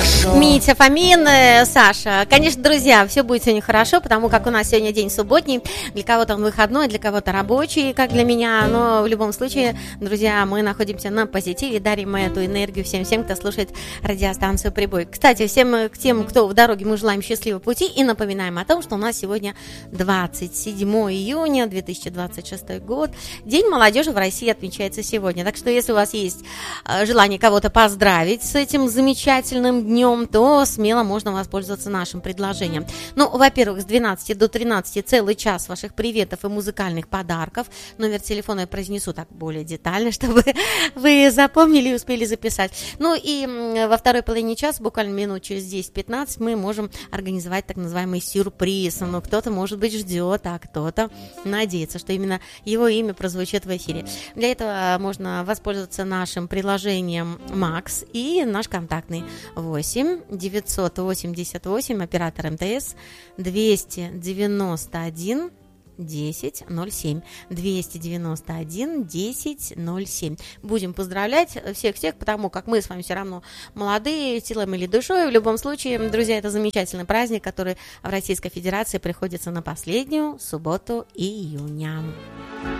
Митя Фомин, Саша. Конечно, друзья, все будет сегодня хорошо, потому как у нас сегодня день субботний. Для кого-то он выходной, для кого-то рабочий, как для меня. Но в любом случае, друзья, мы находимся на позитиве, дарим эту энергию всем, кто слушает радиостанцию «Прибой». Кстати, всем тем, кто в дороге, мы желаем счастливого пути и напоминаем о том, что у нас сегодня 27 июня 2026 год. День молодежи в России отмечается сегодня. Так что, если у вас есть желание кого-то поздравить с этим замечательным днем, то смело можно воспользоваться нашим предложением. Ну, во-первых, с 12 до 13 целый час ваших приветов и музыкальных подарков. Номер телефона я произнесу так более детально, чтобы вы запомнили и успели записать. Ну и во второй половине часа, буквально минут через 10-15, мы можем организовать так называемый сюрприз. Ну, кто-то, может быть, ждет, а кто-то надеется, что именно его имя прозвучит в эфире. Для этого можно воспользоваться нашим приложением Max и наш контактный 8 988, оператор МТС, 291 1007, 291 1007. Будем поздравлять всех, потому как мы с вами все равно молодые, телом или душой. В любом случае, друзья, это замечательный праздник, который в Российской Федерации приходится на последнюю субботу июня.